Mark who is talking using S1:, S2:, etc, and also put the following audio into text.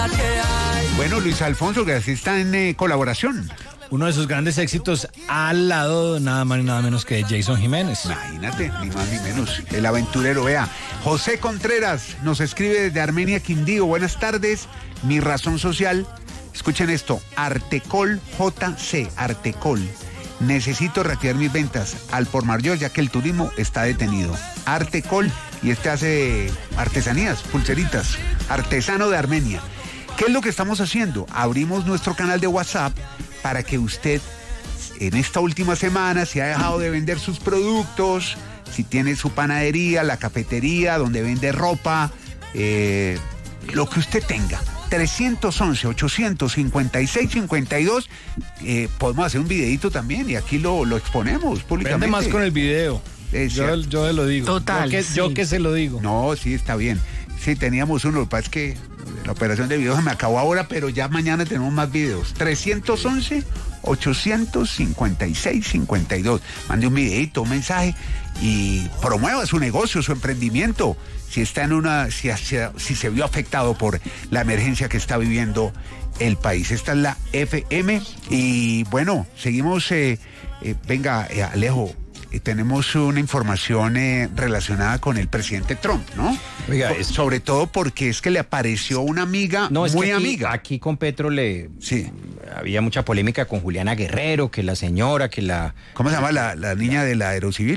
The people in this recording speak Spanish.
S1: Bueno, Luis Alfonso, que así está en colaboración.
S2: Uno de sus grandes éxitos al lado nada más y nada menos que Jason Jiménez.
S1: Imagínate, ni más ni menos, el aventurero, vea. José Contreras nos escribe desde Armenia, Quindío. Buenas tardes, mi razón social. Escuchen esto, Artecol JC, Artecol. Necesito reactivar mis ventas al por mayor, ya que el turismo está detenido. Artecol, y hace artesanías, pulseritas, artesano de Armenia. ¿Qué es lo que estamos haciendo? Abrimos nuestro canal de WhatsApp para que usted en esta última semana, si ha dejado de vender sus productos, si tiene su panadería, la cafetería, donde vende ropa, lo que usted tenga. 311-856-52, podemos hacer un videito también y aquí lo exponemos públicamente.
S2: Vende más con el video. Yo se lo digo.
S3: Total.
S2: Yo que se lo digo.
S1: No, sí, está bien. Sí, teníamos uno, lo que pasa es que la operación de videos se me acabó ahora, pero ya mañana tenemos más videos. 311-856-52. Mande un videito, un mensaje y promueva su negocio, su emprendimiento. Si está si se vio afectado por la emergencia que está viviendo el país. Esta es la FM y bueno, seguimos, venga, Alejo, tenemos una información relacionada con el presidente Trump, ¿no?
S4: Oiga,
S1: sobre todo porque es que le apareció una amiga muy amiga.
S4: Aquí con Petro
S1: sí.
S4: Había mucha polémica con Juliana Guerrero, que la señora, que la...
S1: ¿Cómo se llama la niña de la Aerocivil?